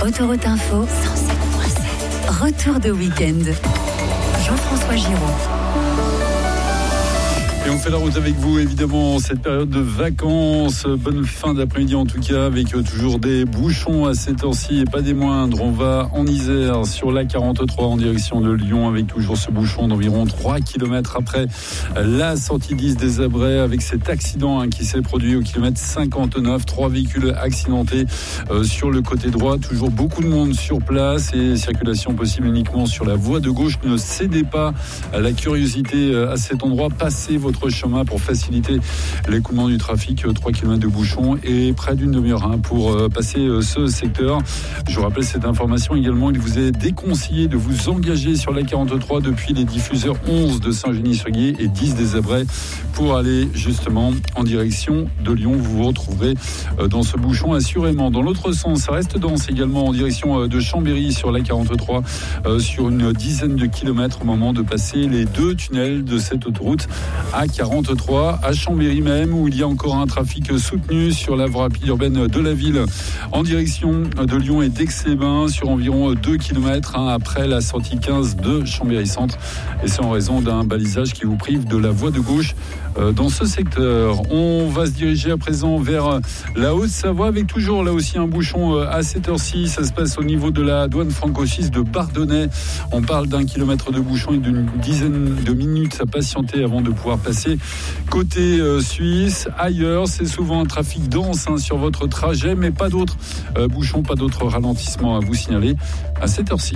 Autoroute Info 107.7. Retour de week-end. Jean-François Giraud. Et on fait la route avec vous, évidemment, cette période de vacances. Bonne fin d'après-midi en tout cas, avec toujours des bouchons à cette heure-ci et pas des moindres. On va en Isère sur la 43 en direction de Lyon, avec toujours ce bouchon d'environ 3 km après la sortie 10 des Abrets, avec cet accident qui s'est produit au kilomètre 59. 3 véhicules accidentés sur le côté droit. Toujours beaucoup de monde sur place et circulation possible uniquement sur la voie de gauche. Ne cédez pas à la curiosité à cet endroit. Passez votre chemin pour faciliter l'écoulement du trafic. 3 km de bouchons et près d'une demi-heure pour passer ce secteur. Je vous rappelle cette information également. Il vous est déconseillé de vous engager sur la 43 depuis les diffuseurs 11 de Saint-Genis-sur-Guiers et 10 des Abrets pour aller justement en direction de Lyon. Vous vous retrouverez dans ce bouchon assurément. Dans l'autre sens, ça reste dense également en direction de Chambéry sur la 43 sur une dizaine de kilomètres au moment de passer les 2 tunnels de cette autoroute A43 à Chambéry même, où il y a encore un trafic soutenu sur la voie rapide urbaine de la ville en direction de Lyon et d'Aix-les-Bains sur environ 2 km après la sortie 15 de Chambéry Centre, et c'est en raison d'un balisage qui vous prive de la voie de gauche dans ce secteur. On va se diriger à présent vers la Haute-Savoie avec toujours là aussi un bouchon à cette heure-ci. Ça se passe au niveau de la douane franco-suisse de Bardonnay. On parle d'1 kilomètre de bouchon et d'une dizaine de minutes à patienter avant de pouvoir passer côté suisse. Ailleurs, c'est souvent un trafic dense sur votre trajet, mais pas d'autres bouchons, pas d'autres ralentissements à vous signaler à cette heure-ci.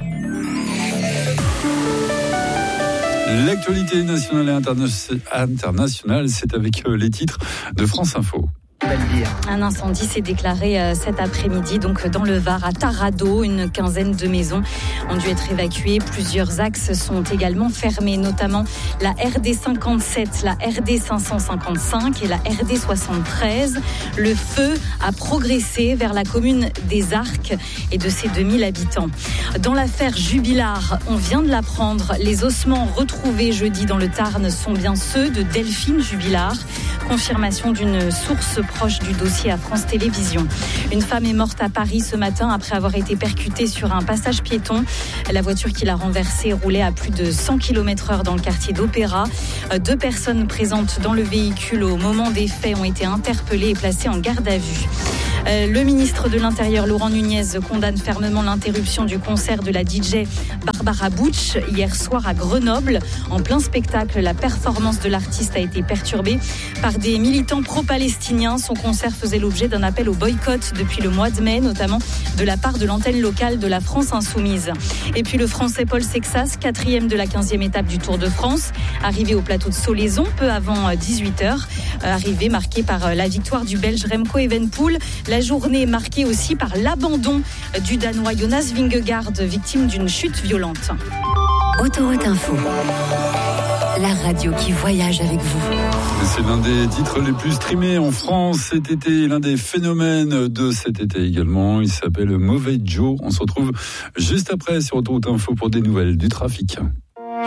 L'actualité nationale et internationale, c'est avec les titres de France Info. Un incendie s'est déclaré cet après-midi donc dans le Var à Taradot. Une quinzaine de maisons ont dû être évacuées. Plusieurs axes sont également fermés, notamment la RD 57, la RD 555 et la RD 73. Le feu a progressé vers la commune des Arcs et de ses 2000 habitants. Dans l'affaire Jubilard, on vient de l'apprendre, les ossements retrouvés jeudi dans le Tarn sont bien ceux de Delphine Jubilard. Confirmation d'une source proche du dossier à France Télévisions. Une femme est morte à Paris ce matin après avoir été percutée sur un passage piéton. La voiture qui l'a renversée roulait à plus de 100 km/h dans le quartier d'Opéra. 2 personnes présentes dans le véhicule au moment des faits ont été interpellées et placées en garde à vue. Le ministre de l'Intérieur, Laurent Nunez, condamne fermement l'interruption du concert de la DJ Barbara Butch hier soir à Grenoble. En plein spectacle, la performance de l'artiste a été perturbée par des militants pro-palestiniens. Son concert faisait l'objet d'un appel au boycott depuis le mois de mai, notamment de la part de l'antenne locale de la France Insoumise. Et puis le Français Paul Sexas, 4e de la 15e étape du Tour de France, arrivé au plateau de Solaizon peu avant 18h. Arrivée marquée par la victoire du Belge Remco Evenepoel. La journée est marquée aussi par l'abandon du Danois Jonas Vingegaard, victime d'une chute violente. Autoroute Info, la radio qui voyage avec vous. C'est l'un des titres les plus streamés en France cet été, l'un des phénomènes de cet été également. Il s'appelle Mauvais Joe. On se retrouve juste après sur Autoroute Info pour des nouvelles du trafic.